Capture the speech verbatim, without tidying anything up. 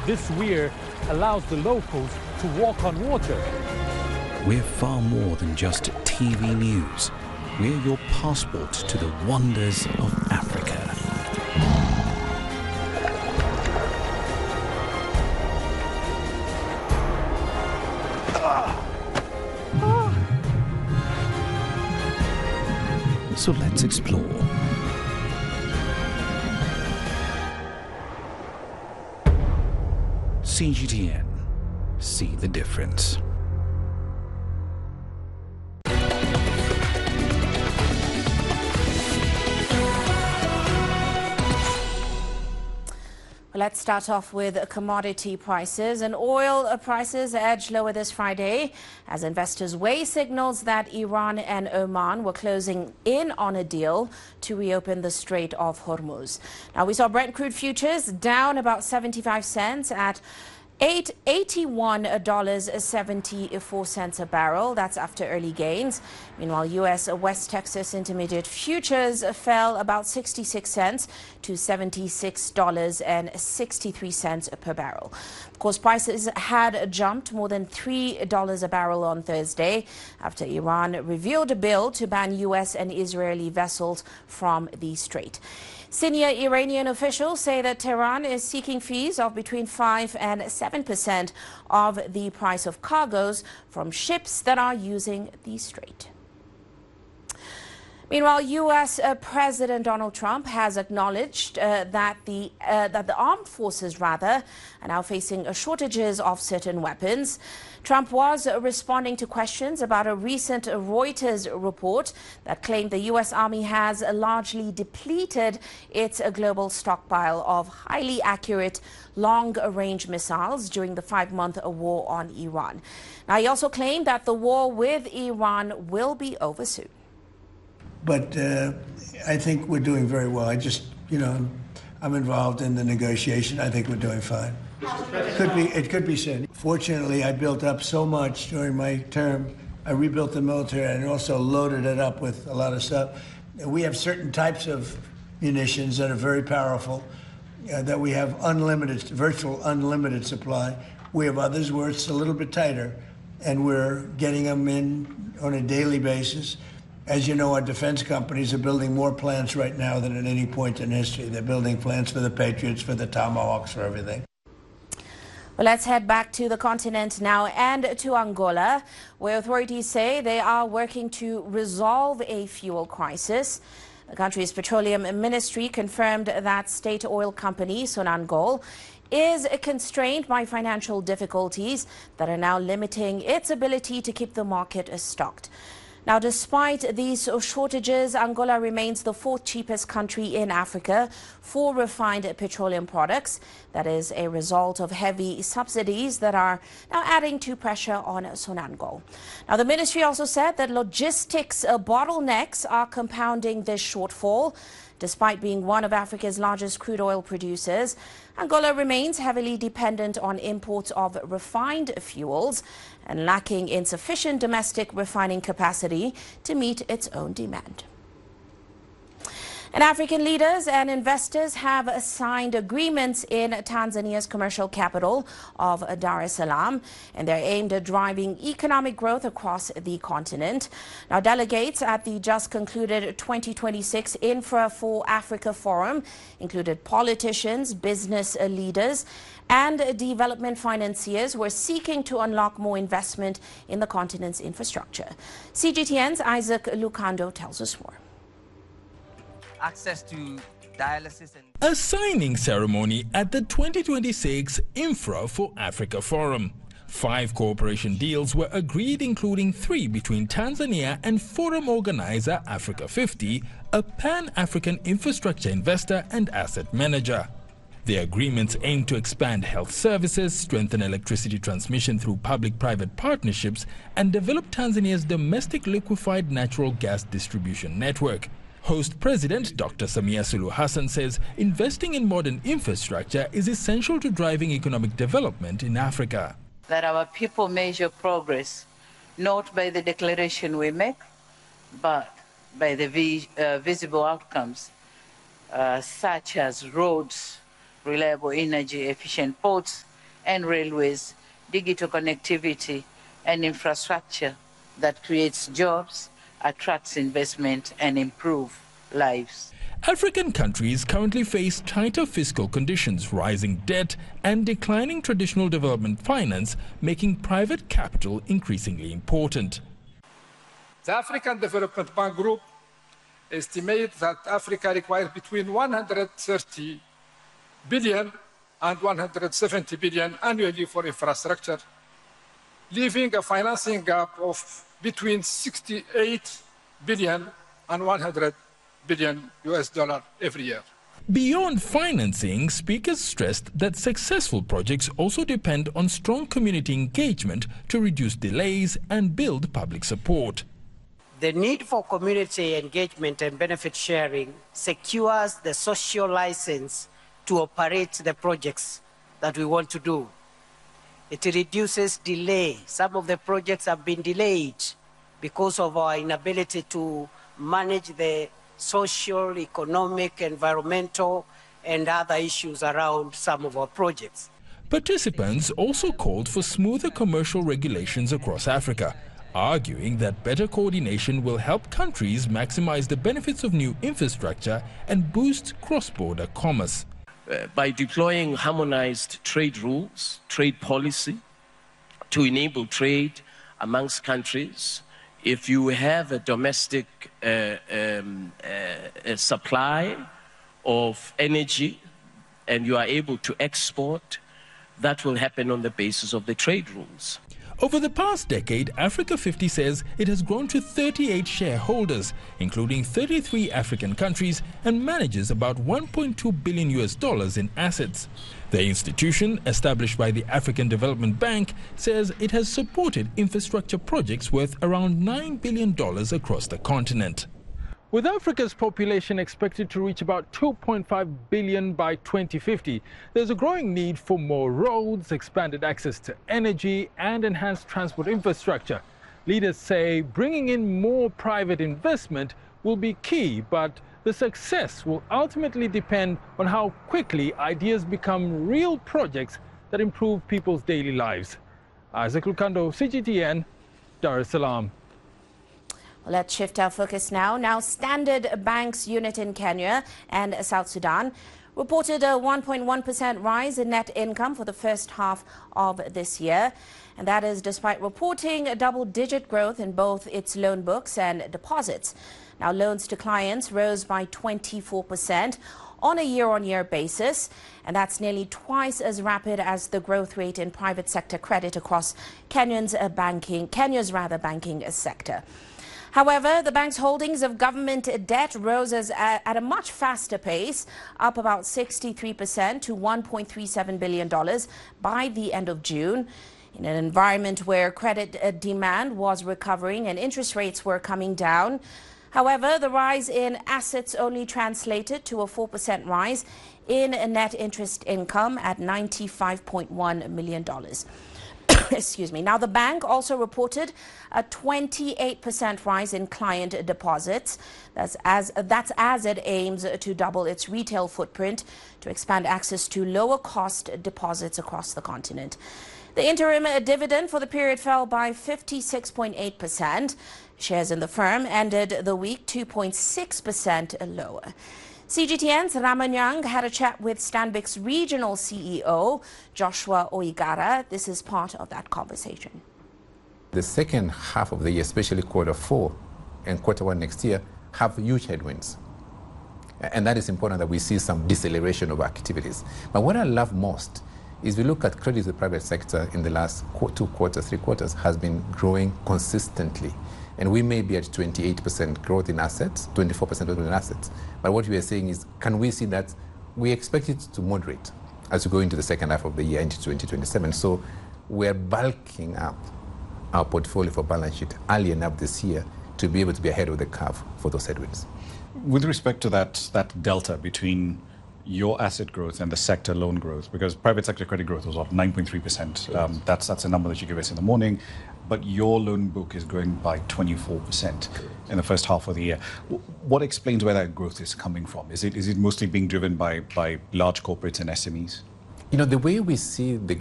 This weir allows the locals to walk on water. We're far more than just T V news. We're your passport to the wonders of Africa. So let's explore. C G T N. See the difference. Let's start off with commodity prices. And oil prices edged lower this Friday as investors weigh signals that Iran and Oman were closing in on a deal to reopen the Strait of Hormuz. Now, we saw Brent crude futures down about seventy-five cents at eighty-one dollars and seventy-four cents a barrel. That's after early gains. Meanwhile, U S West Texas Intermediate futures fell about sixty-six cents to seventy-six dollars and sixty-three cents per barrel. Of course, prices had jumped more than three dollars a barrel on Thursday after Iran revealed a bill to ban U S and Israeli vessels from the strait. Senior Iranian officials say that Tehran is seeking fees of between five and seven percent of the price of cargoes from ships that are using the strait. Meanwhile, U S Uh, President Donald Trump has acknowledged uh, that the uh, that the armed forces, rather, are now facing uh, shortages of certain weapons. Trump was uh, responding to questions about a recent uh, Reuters report that claimed the U S Army has uh, largely depleted its uh, global stockpile of highly accurate long-range missiles during the five-month uh, war on Iran. Now, he also claimed that the war with Iran will be over soon. But uh, I think we're doing very well. I just, you know, I'm involved in the negotiation. I think we're doing fine. It could be, it could be said. Fortunately, I built up so much during my term. I rebuilt the military and also loaded it up with a lot of stuff. We have certain types of munitions that are very powerful, uh, that we have unlimited, virtual unlimited supply. We have others where it's a little bit tighter, and we're getting them in on a daily basis. As you know, our defense companies are building more plants right now than at any point in history. They're building plants for the Patriots, for the Tomahawks, for everything. Well, let's head back to the continent now and to Angola, where authorities say they are working to resolve a fuel crisis. The country's petroleum ministry confirmed that state oil company Sonangol is constrained by financial difficulties that are now limiting its ability to keep the market stocked. Now, despite these shortages, Angola remains the fourth cheapest country in Africa for refined petroleum products. That is a result of heavy subsidies that are now adding to pressure on Sonangol. Now, the ministry also said that logistics bottlenecks are compounding this shortfall. Despite being one of Africa's largest crude oil producers, Angola remains heavily dependent on imports of refined fuels and lacking insufficient domestic refining capacity to meet its own demand. And African leaders and investors have signed agreements in Tanzania's commercial capital of Dar es Salaam, and they're aimed at driving economic growth across the continent. Now, delegates at the just concluded twenty twenty-six Infra for Africa Forum included politicians, business leaders, and development financiers who are seeking to unlock more investment in the continent's infrastructure. C G T N's Isaac Lucando tells us more. Access to dialysis and a signing ceremony at the twenty twenty-six Infra for Africa Forum. Five cooperation deals were agreed, including three between Tanzania and forum organizer Africa fifty, a pan-African infrastructure investor and asset manager. The agreements aim to expand health services, strengthen electricity transmission through public-private partnerships, and develop Tanzania's domestic liquefied natural gas distribution network. Host President Doctor Samia Suluhu Hassan says investing in modern infrastructure is essential to driving economic development in Africa. That our people measure progress not by the declaration we make, but by the vi uh, visible outcomes, uh, such as roads, reliable energy, efficient ports, and railways, digital connectivity, and infrastructure that creates jobs, attracts investment, and improves lives. African countries currently face tighter fiscal conditions, rising debt, and declining traditional development finance, making private capital increasingly important. The African Development Bank Group estimates that Africa requires between one hundred thirty billion and one hundred seventy billion annually for infrastructure, leaving a financing gap of between sixty-eight billion and one hundred billion U S dollar every year. Beyond financing, speakers stressed that successful projects also depend on strong community engagement to reduce delays and build public support. The need for community engagement and benefit sharing secures the social license to operate the projects that we want to do. It reduces delay. Some of the projects have been delayed because of our inability to manage the social, economic, environmental, and other issues around some of our projects. Participants also called for smoother commercial regulations across Africa, arguing that better coordination will help countries maximize the benefits of new infrastructure and boost cross-border commerce. Uh, by deploying harmonized trade rules, trade policy, to enable trade amongst countries, if you have a domestic uh, um, uh, a supply of energy and you are able to export, that will happen on the basis of the trade rules. Over the past decade, Africa fifty says it has grown to thirty-eight shareholders, including thirty-three African countries, and manages about one point two billion U S dollars in assets. The institution, established by the African Development Bank, says it has supported infrastructure projects worth around nine billion dollars across the continent. With Africa's population expected to reach about two point five billion by twenty fifty, there's a growing need for more roads, expanded access to energy, and enhanced transport infrastructure. Leaders say bringing in more private investment will be key, but the success will ultimately depend on how quickly ideas become real projects that improve people's daily lives. Isaac Lukando, C G T N, Dar es Salaam. Well, let's shift our focus now. Now, Standard Bank's unit in Kenya and South Sudan reported a one point one percent rise in net income for the first half of this year. And that is despite reporting a double-digit growth in both its loan books and deposits. Now, loans to clients rose by twenty-four percent on a year-on-year basis, and that's nearly twice as rapid as the growth rate in private sector credit across Kenya's uh, banking, Kenya's rather banking sector. However, the bank's holdings of government debt rose as, uh, at a much faster pace, up about sixty-three percent to one point three seven billion dollars by the end of June. In an environment where credit uh, demand was recovering and interest rates were coming down. However, the rise in assets only translated to a four percent rise in net interest income at ninety-five point one million dollars. Excuse me. Now, the bank also reported a twenty-eight percent rise in client deposits. That's as, that's as it aims to double its retail footprint to expand access to lower cost deposits across the continent. The interim dividend for the period fell by fifty-six point eight percent. Shares in the firm ended the week two point six percent lower. C G T N's Ramanyang had a chat with Stanbic's regional C E O, Joshua Oigara. This is part of that conversation. The second half of the year, especially quarter four and quarter one next year, have huge headwinds. And that is important that we see some deceleration of activities. But what I love most is we look at credit to the private sector in the last two quarters, three quarters, has been growing consistently. And we may be at twenty-eight percent growth in assets, twenty-four percent growth in assets. But what we are saying is, can we see that we expect it to moderate as we go into the second half of the year, into twenty twenty-seven. So we're bulking up our portfolio for balance sheet early enough this year to be able to be ahead of the curve for those headwinds. With respect to that, that delta between your asset growth and the sector loan growth, because private sector credit growth was what, nine point three percent. Um, that's, that's a number that you give us in the morning. But your loan book is growing by twenty-four percent in the first half of the year. What explains where that growth is coming from? Is it, is it mostly being driven by, by large corporates and S M Es? You know, the way we see the